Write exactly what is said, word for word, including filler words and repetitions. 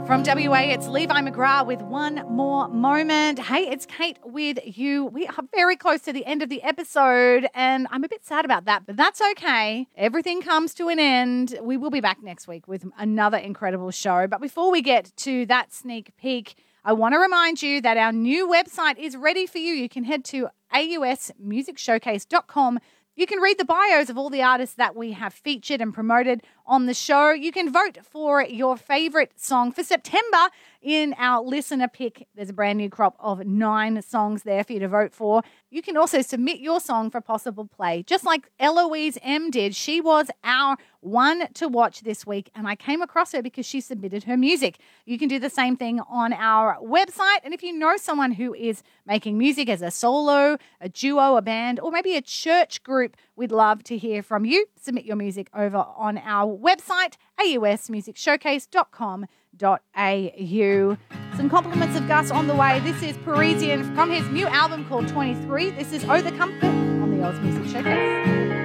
From W A, it's Levi McGrath with One More Moment. Hey, it's Kate with you. We are very close to the end of the episode, and I'm a bit sad about that, but that's okay. Everything comes to an end. We will be back next week with another incredible show. But before we get to that sneak peek, I want to remind you that our new website is ready for you. You can head to A U S music showcase dot com. You can read the bios of all the artists that we have featured and promoted on the show. You can vote for your favorite song for September in our listener pick. There's a brand new crop of nine songs there for you to vote for. You can also submit your song for possible play, just like Eloise M did. She was our one to watch this week, and I came across her because she submitted her music. You can do the same thing on our website, and if you know someone who is making music as a solo, a duo, a band, or maybe a church group, we'd love to hear from you. Submit your music over on our website, A U S music showcase dot com dot A U. Some compliments of Gus on the way. This is Parisian from his new album called twenty-three. This is Oh the Comfort on the Oz Music Showcase.